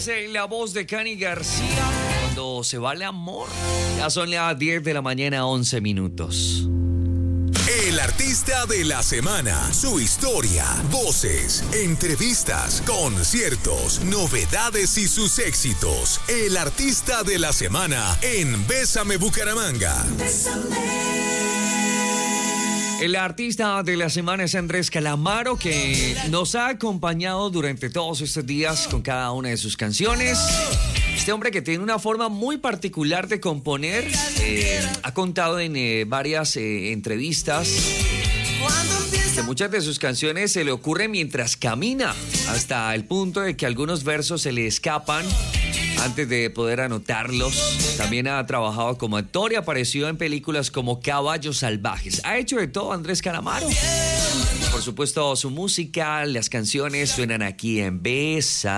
es la voz de Cani García. Cuando se vale amor. Ya son las 10 de la mañana, 11 minutos. El artista de la semana, su historia, voces, entrevistas, conciertos, novedades y sus éxitos. El artista de la semana en Bésame Bucaramanga. El artista de la semana es Andrés Calamaro, que nos ha acompañado durante todos estos días con cada una de sus canciones. Este hombre que tiene una forma muy particular de componer, ha contado en varias entrevistas que muchas de sus canciones se le ocurren mientras camina, hasta el punto de que algunos versos se le escapan antes de poder anotarlos. También ha trabajado como actor y apareció en películas como Caballos Salvajes. Ha hecho de todo Andrés Calamaro. Por supuesto, su música, las canciones suenan aquí en Besa.